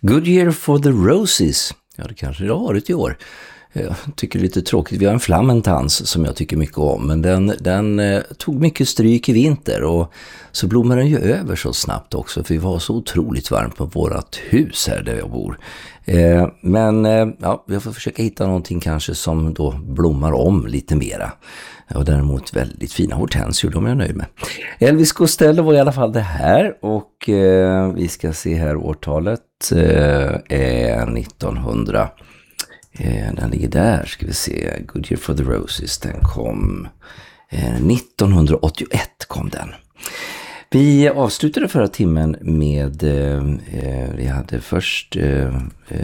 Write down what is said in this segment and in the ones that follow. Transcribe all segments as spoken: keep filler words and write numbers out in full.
Good Year for the Roses. Ja, det kanske det har varit i år. Jag tycker det är lite tråkigt. Vi har en flamentans som jag tycker mycket om. Men den, den eh, tog mycket stryk i vinter. Och så blommar den ju över så snabbt också. För vi var så otroligt varmt på vårat hus här där jag bor. Eh, men eh, ja, jag får försöka hitta någonting kanske som då blommar om lite mera. Och däremot väldigt fina hortensior, de är jag nöjd med. Elvis Costello var i alla fall det här. Och eh, vi ska se här årtalet eh, är nittonhundra. Eh, den ligger där, ska vi se. Good Year for the Roses, den kom eh, nittonhundraåttioett kom den. Vi avslutade förra timmen med, eh, vi hade först, eh,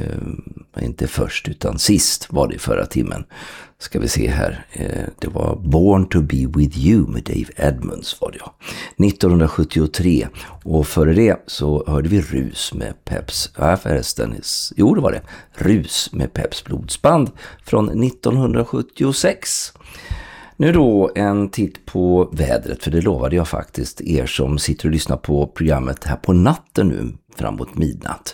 eh, inte först utan sist var det förra timmen. Ska vi se här, eh, det var Born to be with you med Dave Edmunds var det ja. nittonhundrasjuttiotre och före det så hörde vi Rus med Peps, ja förresten, jo det var det, Rus med Peps blodsband från nittonhundrasjuttiosex. Nu då en titt på vädret, för det lovade jag faktiskt er som sitter och lyssnar på programmet här på natten nu framåt midnatt.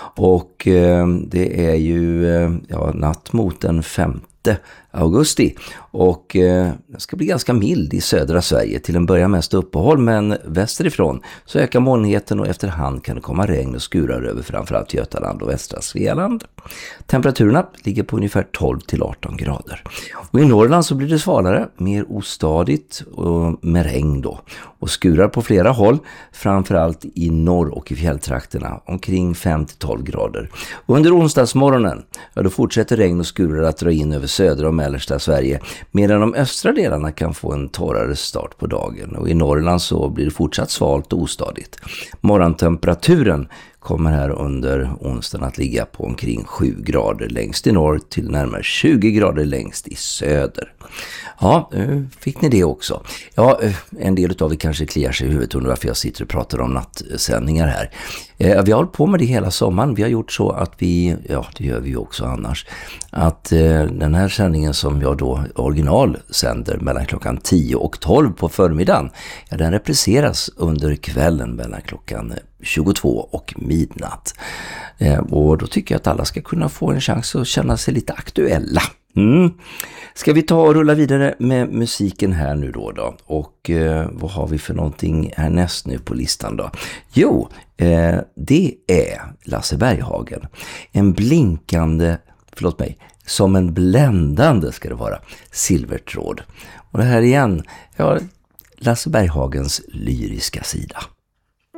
Och eh, det är ju eh, ja, natt mot den femte augusti och eh, det ska bli ganska mild i södra Sverige, till en början mest uppehåll, men västerifrån så ökar molnigheten och efterhand kan det komma regn och skurar över framförallt Götaland och västra Svealand. Temperaturerna ligger på ungefär tolv till arton grader. Och i Norrland så blir det svalare, mer ostadigt och med regn då. Och skurar på flera håll, framförallt i norr och i fjälltrakterna, omkring fem till tolv grader. Och under onsdagsmorgonen, ja, då fortsätter regn och skurar att dra in över södra och mellersta Sverige, medan de östra delarna kan få en torrare start på dagen. Och i Norrland så blir det fortsatt svalt och ostadigt. Morgontemperaturen kommer här under onsdagen att ligga på omkring sju grader längst i norr till närmare tjugo grader längst i söder. Ja, fick ni det också. Ja, en del av er kanske kliar sig i huvudet under varför jag sitter och pratar om nattsändningar här. Vi har hållit på med det hela sommaren. Vi har gjort så att vi, ja det gör vi ju också annars, att den här sändningen som jag då original sänder mellan klockan tio och tolv på förmiddagen, ja den repriseras under kvällen mellan klockan tjugotvå och midnatt. Och då tycker jag att alla ska kunna få en chans att känna sig lite aktuella. Mm. Ska vi ta och rulla vidare med musiken här nu då då? Och eh, vad har vi för någonting härnäst nu på listan då? Jo, eh, det är Lasse Berghagen. En blinkande, förlåt mig, som en bländande ska det vara, silvertråd. Och det här igen, ja, Lasse Berghagens lyriska sida.